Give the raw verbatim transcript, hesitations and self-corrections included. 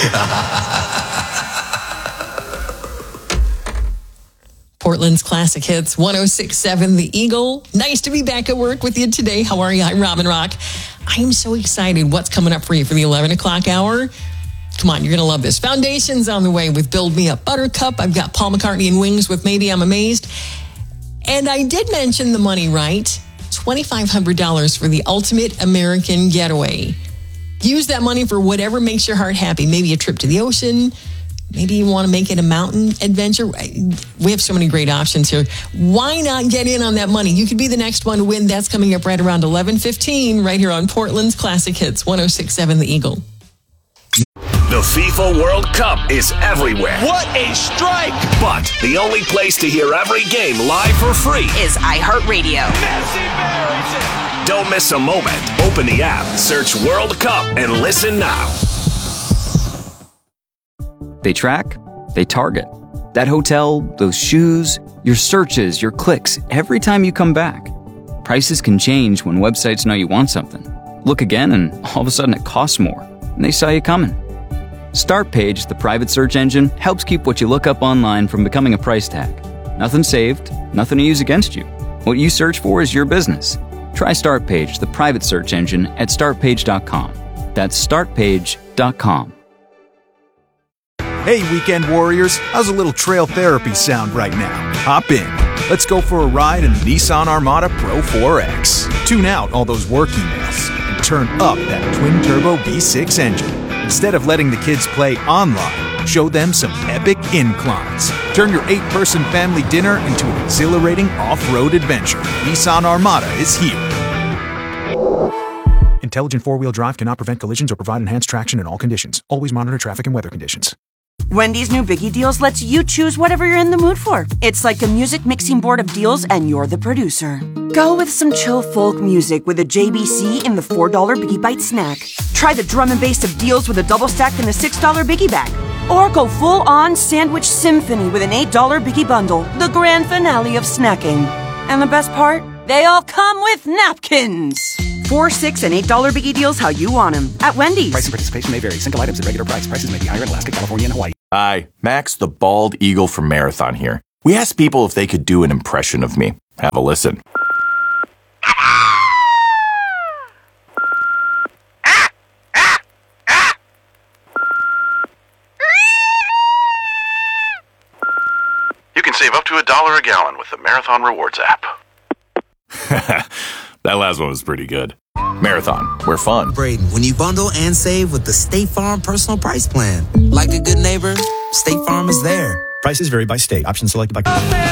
Portland's Classic Hits, one oh six point seven The Eagle. Nice to be back at work with you today. How are you? I'm Robin Rock. I'm so excited. What's coming up for you for the eleven o'clock hour? Come on, you're going to love this. Foundation's on the way with Build Me Up Buttercup. I've got Paul McCartney and Wings with Maybe I'm Amazed. And I did mention the money, right? twenty-five hundred dollars for the ultimate American getaway. Use that money for whatever makes your heart happy. Maybe a trip to the ocean. Maybe you want to make it a mountain adventure. We have so many great options here. Why not get in on that money? You could be the next one to win. That's coming up right around eleven fifteen right here on Portland's Classic Hits, one oh six point seven The Eagle. The FIFA World Cup is everywhere. What a strike! But the only place to hear every game live for free is iHeartRadio. Messi buries it! Don't miss a moment. Open the app, search World Cup, and listen now. They track, they target. That hotel, those shoes, your searches, your clicks, every time you come back. Prices can change when websites know you want something. Look again and all of a sudden it costs more, and they saw you coming. Startpage, the private search engine, helps keep what you look up online from becoming a price tag. Nothing saved, nothing to use against you. What you search for is your business. Try Startpage, the private search engine, at start page dot com. That's start page dot com. Hey, weekend warriors, how's a little trail therapy sound right now? Hop in. Let's go for a ride in the Nissan Armada Pro four X. Tune out all those work emails and turn up that twin-turbo V six engine. Instead of letting the kids play online, show them some epic inclines. Turn your eight-person family dinner into an exhilarating off-road adventure. Nissan Armada is here. Intelligent four-wheel drive cannot prevent collisions or provide enhanced traction in all conditions. Always monitor traffic and weather conditions. Wendy's new Biggie Deals lets you choose whatever you're in the mood for. It's like a music mixing board of deals, and you're the producer. Go with some chill folk music with a J B C in the four dollar Biggie Bite snack. Try the drum and bass of deals with a double stack in the six dollar Biggie Bag. Or go full-on sandwich symphony with an eight dollar Biggie Bundle, the grand finale of snacking. And the best part? They all come with napkins. Four, six, and eight dollar Biggie Deals how you want them at Wendy's. Price and participation may vary. Single items at regular price. Prices may be higher in Alaska, California, and Hawaii. Hi, Max the Bald Eagle from Marathon here. We asked people if they could do an impression of me. Have a listen. You can save up to a dollar a gallon with the Marathon Rewards app. That last one was pretty good. Marathon, we're fun. Braden, when you bundle and save with the State Farm Personal Price Plan. Like a good neighbor, State Farm is there. Prices vary by state. Options selected by...